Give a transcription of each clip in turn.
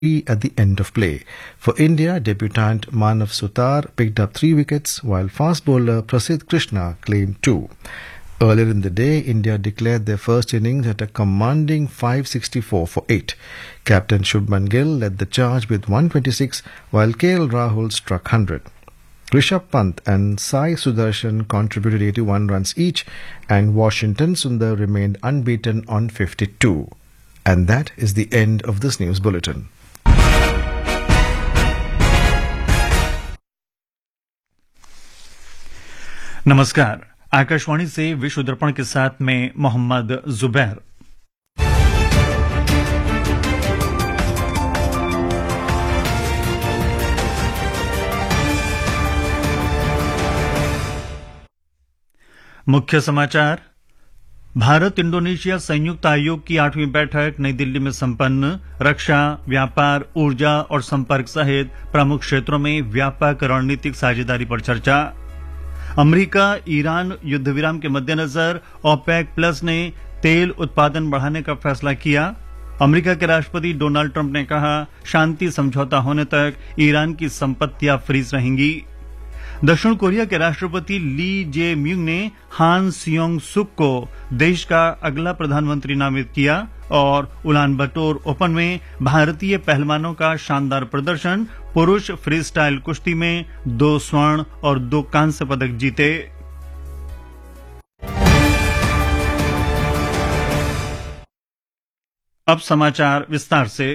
at the end of play. For India, debutant Manav Sutar picked up 3 wickets, while fast bowler Prasidh Krishna claimed 2. Earlier in the day, India declared their first innings at a commanding 564 for 8. Captain Shubman Gill led the charge with 126, while KL Rahul struck 100. Rishabh Pant and Sai Sudarshan contributed 81 runs each, and Washington Sundar remained unbeaten on 52. And that is the end of this news bulletin. नमस्कार, आकाशवाणी से विश्व दर्पण के साथ में मोहम्मद जुबैर। मुख्य समाचार। Bharat Indonesia संयुक्त आयोग की 8वीं बैठक नई दिल्ली में संपन्न। रक्षा, व्यापार, ऊर्जा और संपर्क सहित प्रमुख क्षेत्रों में व्यापक रणनीतिक साझेदारी पर चर्चा। अमेरिका ईरान युद्ध विराम के मद्देनजर ओपेक प्लस ने तेल उत्पादन बढ़ाने का फैसला किया। अमेरिका के राष्ट्रपति डोनाल्ड ट्रंप ने कहा, शांति समझौता होने तक ईरान की संपत्तियां फ्रीज रहेंगी। दक्षिण कोरिया के राष्ट्रपति ली जे म्यूंग ने हान सियोंग सुक को देश का अगला प्रधानमंत्री नामित किया और उलानबटोर ओपन में भारतीय पहलवानों का शानदार प्रदर्शन। पुरुष फ्रीस्टाइल कुश्ती में 2 स्वर्ण और 2 कांस्य पदक जीते। अब समाचार विस्तार से।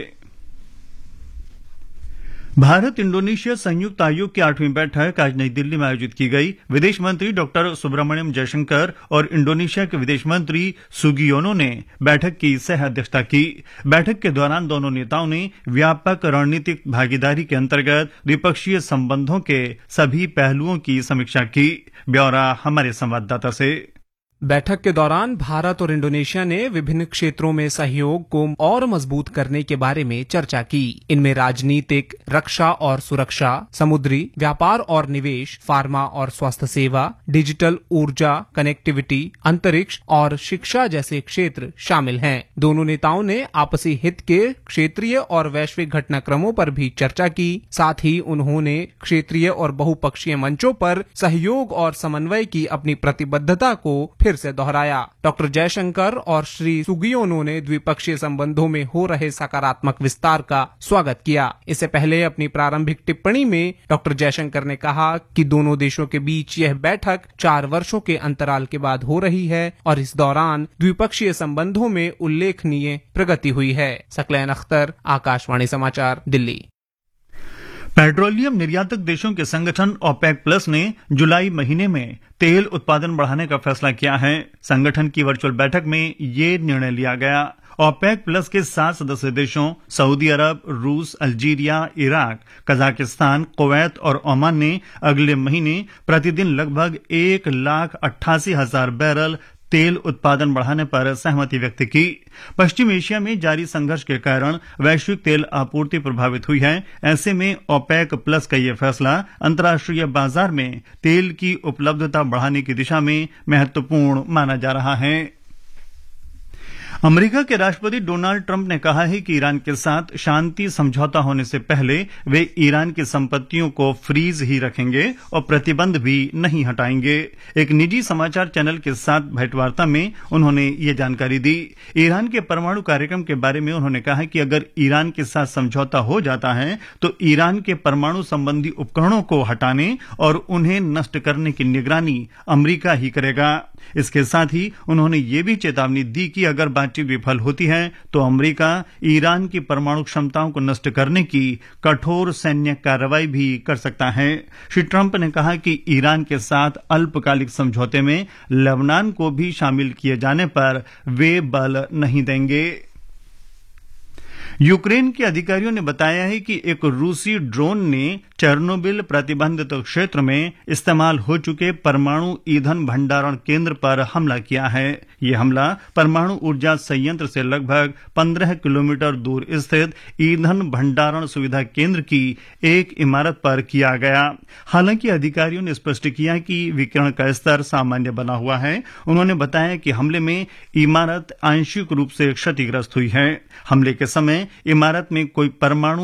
भारत इंडोनेशिया संयुक्त आयोग की 8वीं बैठक आज नई दिल्ली में आयोजित की गई। विदेश मंत्री डॉक्टर सुब्रमण्यम जयशंकर और इंडोनेशिया के विदेश मंत्री सुगियोनो ने बैठक की सह अध्यक्षता की। बैठक के दौरान दोनों नेताओं ने व्यापक रणनीतिक भागीदारी के अंतर्गत द्विपक्षीय संबंधों के सभी पहलुओं की समीक्षा की। ब्यौरा हमारे संवाददाता से। बैठक के दौरान भारत और इंडोनेशिया ने विभिन्न क्षेत्रों में सहयोग को और मजबूत करने के बारे में चर्चा की। इनमें राजनीतिक, रक्षा और सुरक्षा, समुद्री व्यापार और निवेश, फार्मा और स्वास्थ्य सेवा, डिजिटल ऊर्जा, कनेक्टिविटी, अंतरिक्ष और शिक्षा जैसे क्षेत्र शामिल हैं। दोनों नेताओं ने आपसी हित के क्षेत्रीय और वैश्विक घटनाक्रमों पर भी चर्चा की। साथ ही उन्होंने क्षेत्रीय और बहुपक्षीय मंचों पर सहयोग और समन्वय की अपनी प्रतिबद्धता को फिर से दोहराया। डॉक्टर जयशंकर और श्री सुगियोनो ने द्विपक्षीय संबंधों में हो रहे सकारात्मक विस्तार का स्वागत किया। इससे पहले अपनी प्रारंभिक टिप्पणी में डॉक्टर जयशंकर ने कहा कि दोनों देशों के बीच यह बैठक 4 वर्षों के अंतराल के बाद हो रही है और इस दौरान द्विपक्षीय संबंधों में उल्लेखनीय प्रगति हुई है। सकलैन अख्तर, आकाशवाणी समाचार, दिल्ली। पेट्रोलियम निर्यातक देशों के संगठन ओपेक प्लस ने जुलाई महीने में तेल उत्पादन बढ़ाने का फैसला किया है। संगठन की वर्चुअल बैठक में ये निर्णय लिया गया। ओपेक प्लस के 7 सदस्य देशों सऊदी अरब, रूस, अल्जीरिया, इराक, कजाकिस्तान, कुवैत और ओमान ने अगले महीने प्रतिदिन लगभग 1,88,000 बैरल तेल उत्पादन बढ़ाने पर सहमति व्यक्त की। पश्चिम एशिया में जारी संघर्ष के कारण वैश्विक तेल आपूर्ति प्रभावित हुई है। ऐसे में ओपेक प्लस का यह फैसला अंतर्राष्ट्रीय बाजार में तेल की उपलब्धता बढ़ाने की दिशा में महत्वपूर्ण माना जा रहा है। अमेरिका के राष्ट्रपति डोनाल्ड ट्रंप ने कहा है कि ईरान के साथ शांति समझौता होने से पहले वे ईरान की संपत्तियों को फ्रीज ही रखेंगे और प्रतिबंध भी नहीं हटाएंगे। एक निजी समाचार चैनल के साथ भेंटवार्ता में उन्होंने ये जानकारी दी। ईरान के परमाणु कार्यक्रम के बारे में उन्होंने कहा कि अगर ईरान के साथ समझौता हो जाता है तो ईरान के परमाणु संबंधी उपकरणों को हटाने और उन्हें नष्ट करने की निगरानी अमेरिका ही करेगा। इसके साथ ही उन्होंने ये भी चेतावनी दी कि अगर बातचीत विफल होती है तो अमेरिका ईरान की परमाणु क्षमताओं को नष्ट करने की कठोर सैन्य कार्रवाई भी कर सकता है। श्री ट्रंप ने कहा कि ईरान के साथ अल्पकालिक समझौते में लेबनान को भी शामिल किए जाने पर वे बल नहीं देंगे। यूक्रेन के अधिकारियों ने बताया है कि एक रूसी ड्रोन ने चेर्नोबिल प्रतिबंधित क्षेत्र में इस्तेमाल हो चुके परमाणु ईंधन भंडारण केंद्र पर हमला किया है। यह हमला परमाणु ऊर्जा संयंत्र से लगभग 15 किलोमीटर दूर स्थित ईंधन भंडारण सुविधा केंद्र की एक इमारत पर किया गया। हालांकि अधिकारियों ने स्पष्ट किया कि विकिरण का स्तर सामान्य बना हुआ है। उन्होंने बताया कि हमले में इमारत आंशिक रूप से क्षतिग्रस्त हुई है। हमले के समय इमारत में कोई परमाणु